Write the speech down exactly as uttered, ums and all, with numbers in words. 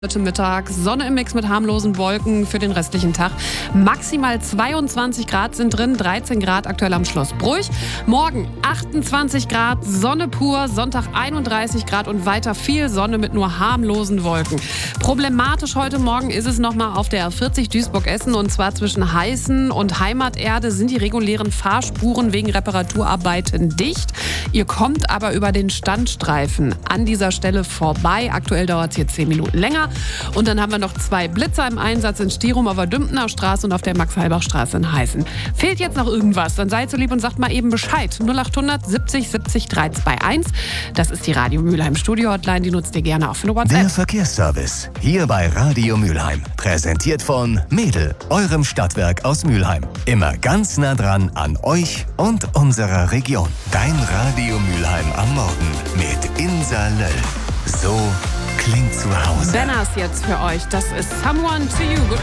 Heute Mittag Sonne im Mix mit harmlosen Wolken für den restlichen Tag. Maximal zweiundzwanzig Grad sind drin, dreizehn Grad aktuell am Schloss Bruch. Morgen achtundzwanzig Grad, Sonne pur, Sonntag einunddreißig Grad und weiter viel Sonne mit nur harmlosen Wolken. Problematisch heute Morgen ist es nochmal auf der R vierzig Duisburg-Essen, und zwar zwischen Heißen und Heimaterde sind die regulären Fahrspuren wegen Reparaturarbeiten dicht. Ihr kommt aber über den Standstreifen an dieser Stelle vorbei. Aktuell dauert es hier zehn Minuten länger. Und dann haben wir noch zwei Blitzer im Einsatz in Stirum auf der Dümpener Straße und auf der Max-Halbach-Straße in Heißen. Fehlt jetzt noch irgendwas, dann seid so lieb und sagt mal eben Bescheid. null achthundert siebzig siebzig dreihundertzweiundzweißig. Das ist die Radio Mülheim Studio-Hotline, die nutzt ihr gerne auch für eine WhatsApp. Der Verkehrsservice, hier bei Radio Mülheim. Präsentiert von Mädel, eurem Stadtwerk aus Mülheim. Immer ganz nah dran an euch und unserer Region. Dein Radio Mülheim am Morgen mit Insa Löll. So klingt zu Hause. Benners jetzt für euch. Das ist Someone to You.